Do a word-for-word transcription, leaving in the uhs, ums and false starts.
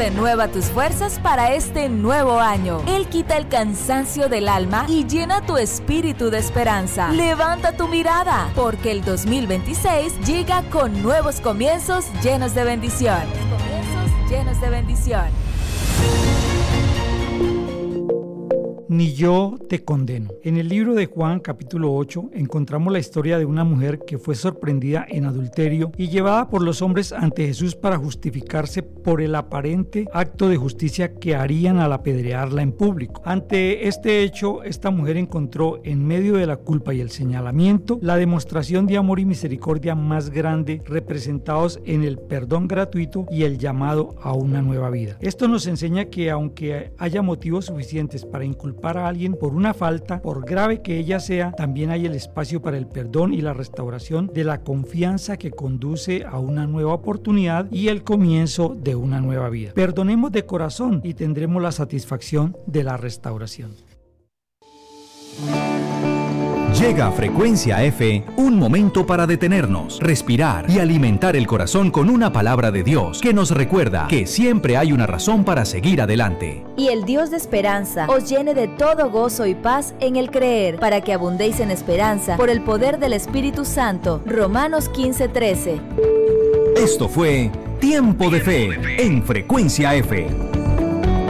renueva tus fuerzas para este nuevo año. Él quita el cansancio del alma y llena tu espíritu de esperanza. Levanta tu mirada, porque el dos mil veintiséis llega con nuevos comienzos llenos de bendición. Comienzos llenos de bendición. Ni yo te condeno. En el libro de Juan, capítulo ocho, encontramos la historia de una mujer que fue sorprendida en adulterio y llevada por los hombres ante Jesús para justificarse por el aparente acto de justicia que harían al apedrearla en público. Ante este hecho, esta mujer encontró en medio de la culpa y el señalamiento la demostración de amor y misericordia más grande, representados en el perdón gratuito y el llamado a una nueva vida. Esto nos enseña que aunque haya motivos suficientes para inculpar a alguien por una falta, por grave que ella sea, también hay el espacio para el perdón y la restauración de la confianza que conduce a una nueva oportunidad y el comienzo de una nueva vida. Perdonemos de corazón y tendremos la satisfacción de la restauración. Llega a Frecuencia F, un momento para detenernos, respirar y alimentar el corazón con una palabra de Dios que nos recuerda que siempre hay una razón para seguir adelante. Y el Dios de esperanza os llene de todo gozo y paz en el creer, para que abundéis en esperanza por el poder del Espíritu Santo. Romanos quince trece. Esto fue Tiempo de Fe en Frecuencia F.